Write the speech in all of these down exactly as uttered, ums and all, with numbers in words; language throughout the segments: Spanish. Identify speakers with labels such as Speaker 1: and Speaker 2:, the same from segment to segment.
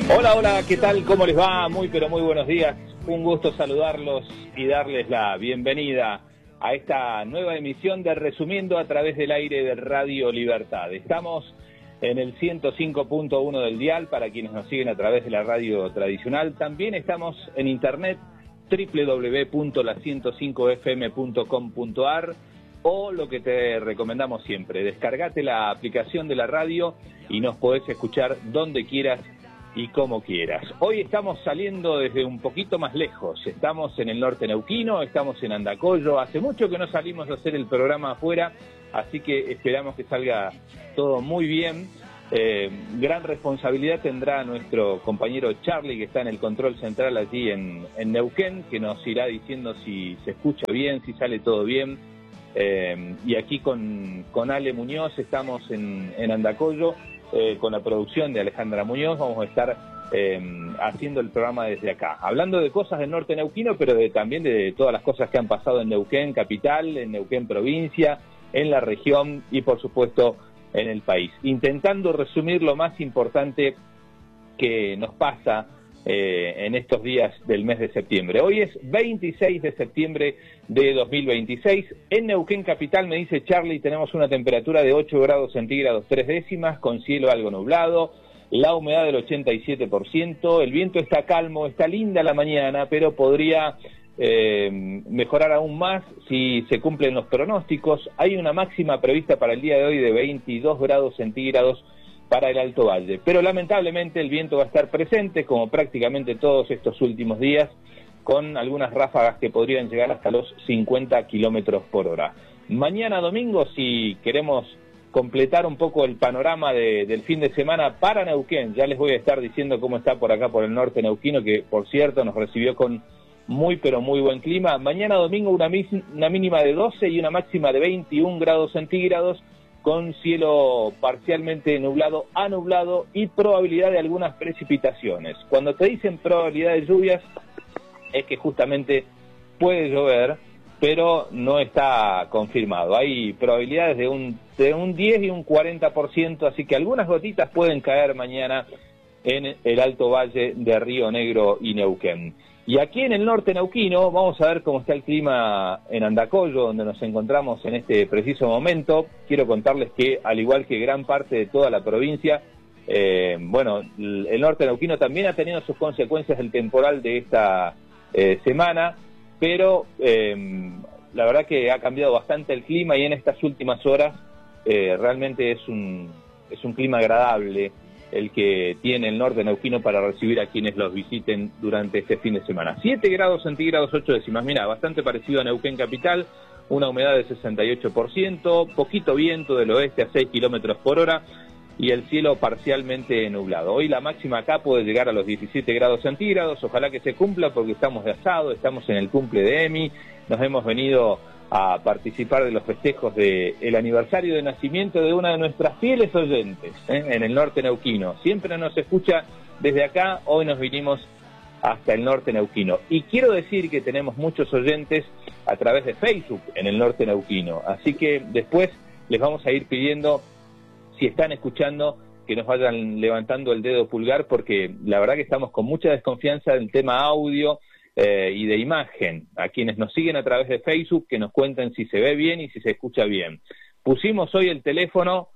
Speaker 1: Hola, hola, ¿qué tal? ¿Cómo les va? Muy, pero muy buenos días. Un gusto saludarlos y darles la bienvenida a esta nueva emisión de Resumiendo a través del aire de Radio Libertad. Estamos en el ciento cinco punto uno del dial para quienes nos siguen a través de la radio tradicional. También estamos en internet doble u doble u doble u punto la ciento cinco f m punto com punto a r o lo que te recomendamos siempre, descargate la aplicación de la radio y nos podés escuchar donde quieras y como quieras. Hoy estamos saliendo desde un poquito más lejos, estamos en el norte neuquino, estamos en Andacollo, hace mucho que no salimos a hacer el programa afuera, así que esperamos que salga todo muy bien. Eh, gran responsabilidad tendrá nuestro compañero Charlie, que está en el control central allí en, en Neuquén, que nos irá diciendo si se escucha bien, si sale todo bien. Eh, y aquí con, con Ale Muñoz estamos en, en Andacollo, eh, con la producción de Alejandra Muñoz, vamos a estar eh, haciendo el programa desde acá, hablando de cosas del norte neuquino, pero de, también de todas las cosas que han pasado en Neuquén capital, en Neuquén provincia, en la región y por supuesto en el país, intentando resumir lo más importante que nos pasa eh, en estos días del mes de septiembre. Hoy es veintiséis de septiembre de dos mil veintiséis. En Neuquén capital, me dice Charlie, tenemos una temperatura de ocho grados centígrados tres décimas, con cielo algo nublado, la humedad del ochenta y siete por ciento, el viento está calmo, está linda la mañana, pero podría Eh, mejorar aún más si se cumplen los pronósticos. Hay una máxima prevista para el día de hoy de veintidós grados centígrados para el Alto Valle, pero lamentablemente el viento va a estar presente como prácticamente todos estos últimos días, con algunas ráfagas que podrían llegar hasta los cincuenta kilómetros por hora. Mañana domingo, si queremos completar un poco el panorama de, del fin de semana para Neuquén, ya les voy a estar diciendo cómo está por acá por el norte neuquino, que por cierto nos recibió con muy pero muy buen clima. Mañana domingo una, una mínima de doce y una máxima de veintiún grados centígrados, con cielo parcialmente nublado a nublado y probabilidad de algunas precipitaciones. Cuando te dicen probabilidad de lluvias es que justamente puede llover, pero no está confirmado. Hay probabilidades de un, de un diez y un cuarenta por ciento, así que algunas gotitas pueden caer mañana en el Alto Valle de Río Negro y Neuquén. Y aquí en el norte neuquino vamos a ver cómo está el clima en Andacollo, donde nos encontramos en este preciso momento. Quiero contarles que, al igual que gran parte de toda la provincia, eh, bueno, el norte neuquino también ha tenido sus consecuencias del temporal de esta eh, semana, pero eh, la verdad que ha cambiado bastante el clima y en estas últimas horas eh, realmente es un, es un clima agradable el que tiene el norte neuquino para recibir a quienes los visiten durante este fin de semana. siete grados centígrados, ocho décimas, mira, bastante parecido a Neuquén capital, una humedad de sesenta y ocho por ciento, poquito viento del oeste a seis kilómetros por hora y el cielo parcialmente nublado. Hoy la máxima acá puede llegar a los diecisiete grados centígrados, ojalá que se cumpla porque estamos de asado, estamos en el cumple de Emi, nos hemos venido a participar de los festejos del aniversario de nacimiento de una de nuestras fieles oyentes, ¿eh? en el norte neuquino. Siempre nos escucha desde acá, hoy nos vinimos hasta el norte neuquino. Y quiero decir que tenemos muchos oyentes a través de Facebook en el norte neuquino, así que después les vamos a ir pidiendo, si están escuchando, que nos vayan levantando el dedo pulgar, porque la verdad que estamos con mucha desconfianza del tema audio, Eh, y de imagen, a quienes nos siguen a través de Facebook, que nos cuenten si se ve bien y si se escucha bien. Pusimos hoy el teléfono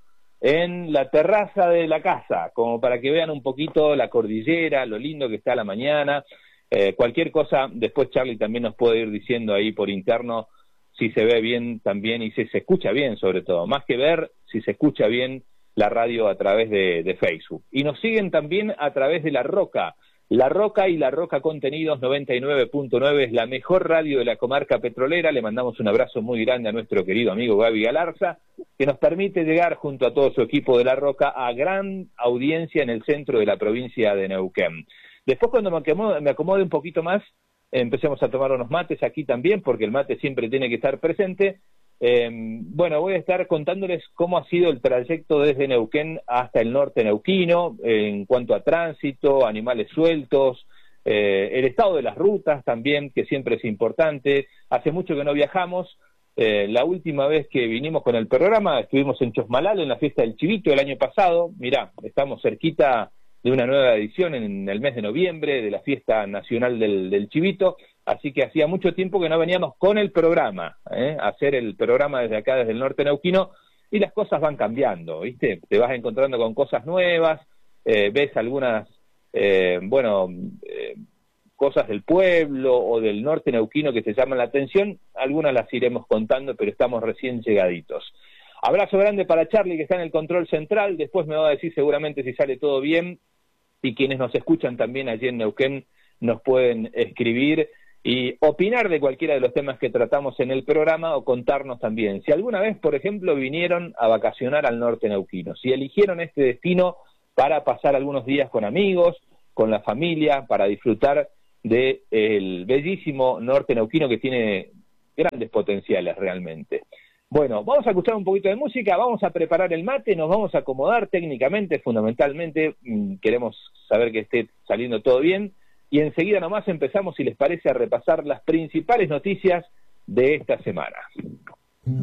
Speaker 1: en la terraza de la casa, como para que vean un poquito la cordillera, lo lindo que está la mañana. Eh, cualquier cosa, después Charlie también nos puede ir diciendo ahí por interno si se ve bien también y si se escucha bien, sobre todo, más que ver, si se escucha bien la radio a través de, de Facebook. Y nos siguen también a través de La Roca. La Roca y La Roca Contenidos noventa y nueve punto nueve es la mejor radio de la comarca petrolera. Le mandamos un abrazo muy grande a nuestro querido amigo Gaby Galarza, que nos permite llegar junto a todo su equipo de La Roca a gran audiencia en el centro de la provincia de Neuquén. Después, cuando me acomode, me acomode un poquito más, empecemos a tomar unos mates aquí también, porque el mate siempre tiene que estar presente. Eh, bueno, voy a estar contándoles cómo ha sido el trayecto desde Neuquén hasta el norte neuquino, eh, en cuanto a tránsito, animales sueltos, eh, el estado de las rutas también, que siempre es importante. Hace mucho que no viajamos, eh, la última vez que vinimos con el programa estuvimos en Chosmalal, en la fiesta del Chivito el año pasado. Mirá, estamos cerquita de una nueva edición en el mes de noviembre de la Fiesta Nacional del, del Chivito, así que hacía mucho tiempo que no veníamos con el programa, ¿eh? a hacer el programa desde acá, desde el norte neuquino, y las cosas van cambiando, ¿viste? Te vas encontrando con cosas nuevas, eh, ves algunas, eh, bueno, eh, cosas del pueblo o del norte neuquino que te llaman la atención, algunas las iremos contando, pero estamos recién llegaditos. Abrazo grande para Charlie, que está en el control central, después me va a decir seguramente si sale todo bien, y quienes nos escuchan también allí en Neuquén nos pueden escribir y opinar de cualquiera de los temas que tratamos en el programa, o contarnos también si alguna vez, por ejemplo, vinieron a vacacionar al norte neuquino, si eligieron este destino para pasar algunos días con amigos, con la familia, para disfrutar del bellísimo norte neuquino que tiene grandes potenciales realmente. Bueno, vamos a escuchar un poquito de música, vamos a preparar el mate, nos vamos a acomodar técnicamente, fundamentalmente, mmm, queremos saber que esté saliendo todo bien, y enseguida nomás empezamos, si les parece, a repasar las principales noticias de esta semana.